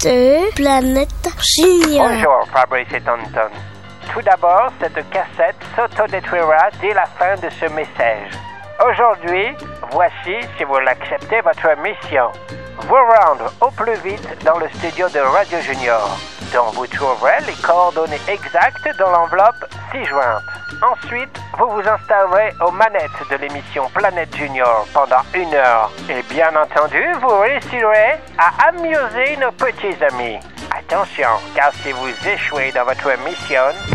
de Planète Junior. Bonjour Fabrice et Tonton. Tout d'abord, cette cassette s'autodétruira dès la fin de ce message. Aujourd'hui, voici, si vous l'acceptez, votre mission. Vous rendre au plus vite dans le studio de Radio Junior, dont vous trouverez les coordonnées exactes dans l'enveloppe ci-jointe. Ensuite, vous vous installerez aux manettes de l'émission Planète Junior pendant 1 heure. Et bien entendu, vous réussirez à amuser nos petits amis. Attention, car si vous échouez dans votre mission,